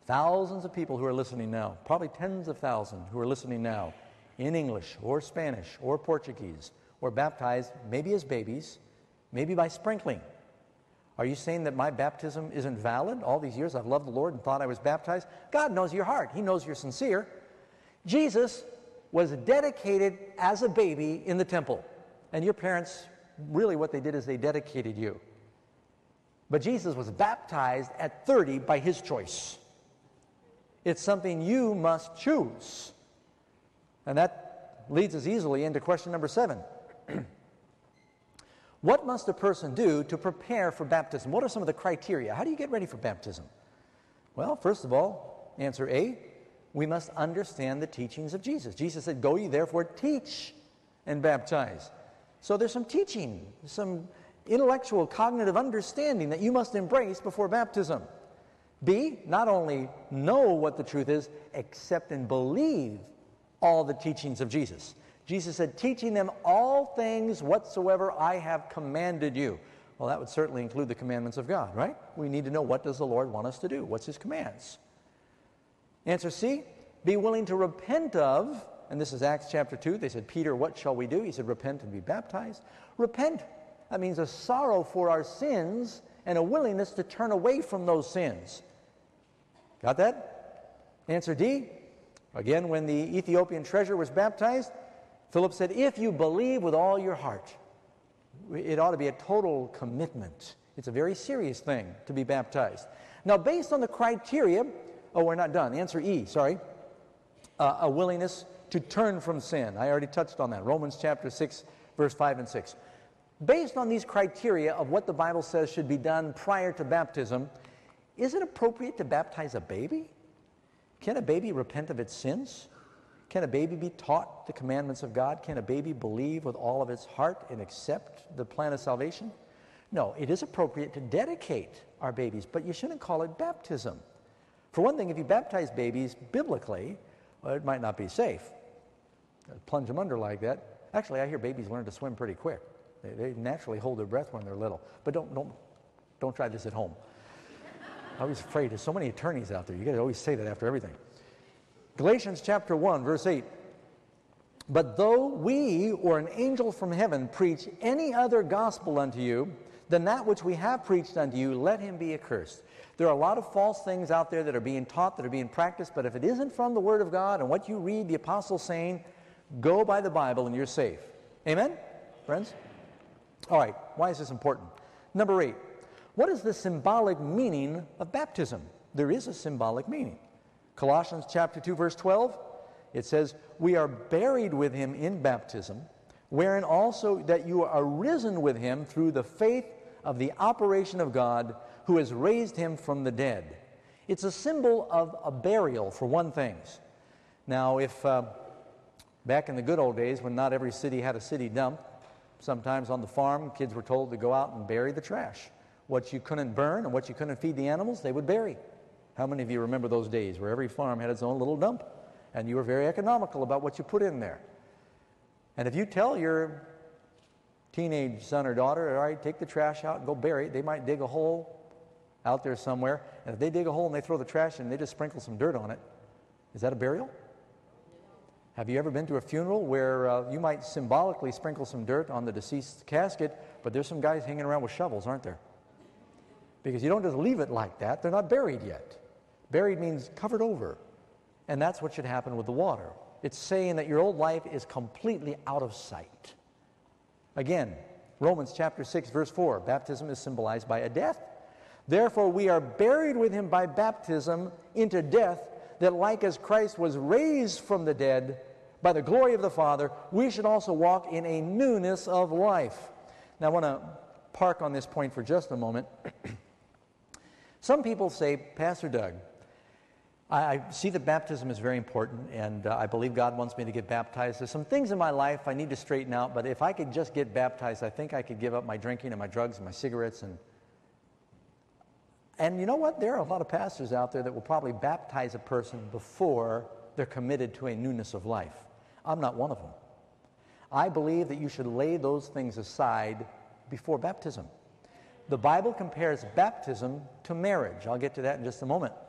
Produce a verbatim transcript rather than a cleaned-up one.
thousands of people who are listening now, probably tens of thousands who are listening now, in English or Spanish or Portuguese, were baptized maybe as babies, maybe by sprinkling. Are you saying that my baptism isn't valid? All these years I've loved the Lord and thought I was baptized. God knows your heart. He knows you're sincere. Jesus was dedicated as a baby in the temple. And your parents, really what they did is they dedicated you. But Jesus was baptized at thirty by his choice. It's something you must choose. And that leads us easily into question number seven. What must a person do to prepare for baptism? What are some of the criteria? How do you get ready for baptism? Well, first of all, answer A, we must understand the teachings of Jesus. Jesus said, "Go ye therefore teach and baptize." So there's some teaching, some intellectual, cognitive understanding that you must embrace before baptism. B, not only know what the truth is, accept and believe all the teachings of Jesus. Jesus said, "Teaching them all things whatsoever I have commanded you." Well, that would certainly include the commandments of God, right? We need to know, what does the Lord want us to do? What's his commands? Answer C, be willing to repent of, and this is Acts chapter two. They said, "Peter, what shall we do?" He said, "Repent and be baptized." Repent, that means a sorrow for our sins and a willingness to turn away from those sins. Got that? Answer D, again, when the Ethiopian treasurer was baptized, Philip said, "If you believe with all your heart." It ought to be a total commitment. It's a very serious thing to be baptized. Now, based on the criteria, oh, we're not done. Answer E, sorry. Uh, a willingness to turn from sin. I already touched on that. Romans chapter six, verse five and six. Based on these criteria of what the Bible says should be done prior to baptism, is it appropriate to baptize a baby? Can a baby repent of its sins? Can a baby be taught the commandments of God? Can a baby believe with all of its heart and accept the plan of salvation? No, it is appropriate to dedicate our babies, but you shouldn't call it baptism. For one thing, if you baptize babies biblically, well, it might not be safe. Plunge them under like that. Actually, I hear babies learn to swim pretty quick. They, they naturally hold their breath when they're little. But don't, don't, don't try this at home. I was afraid. There's so many attorneys out there. You got to always say that after everything. Galatians chapter one, verse eight. "But though we or an angel from heaven preach any other gospel unto you than that which we have preached unto you, let him be accursed." There are a lot of false things out there that are being taught, that are being practiced, but if it isn't from the Word of God and what you read the apostles saying, go by the Bible and you're safe. Amen, friends? All right, why is this important? Number eight, what is the symbolic meaning of baptism? There is a symbolic meaning. Colossians chapter two, verse twelve, it says, "We are buried with him in baptism, wherein also that you are risen with him through the faith of the operation of God, who has raised him from the dead." It's a symbol of a burial, for one thing. Now, if uh, back in the good old days, when not every city had a city dump, sometimes on the farm, kids were told to go out and bury the trash. What you couldn't burn and what you couldn't feed the animals, they would bury. How many of you remember those days where every farm had its own little dump, and you were very economical about what you put in there? And if you tell your teenage son or daughter, all right, take the trash out and go bury it, they might dig a hole out there somewhere, and if they dig a hole and they throw the trash in and they just sprinkle some dirt on it, is that a burial? Have you ever been to a funeral where uh, you might symbolically sprinkle some dirt on the deceased casket, but there's some guys hanging around with shovels, aren't there? Because you don't just leave it like that. They're not buried yet. Buried means covered over. And that's what should happen with the water. It's saying that your old life is completely out of sight. Again, Romans chapter six, verse four, baptism is symbolized by a death. "Therefore we are buried with him by baptism into death, that like as Christ was raised from the dead by the glory of the Father, we should also walk in a newness of life." Now I want to park on this point for just a moment. Some people say, "Pastor Doug, I see that baptism is very important, and uh, I believe God wants me to get baptized. There's some things in my life I need to straighten out, but if I could just get baptized, I think I could give up my drinking and my drugs and my cigarettes." And, and you know what? There are a lot of pastors out there that will probably baptize a person before they're committed to a newness of life. I'm not one of them. I believe that you should lay those things aside before baptism. The Bible compares baptism to marriage. I'll get to that in just a moment.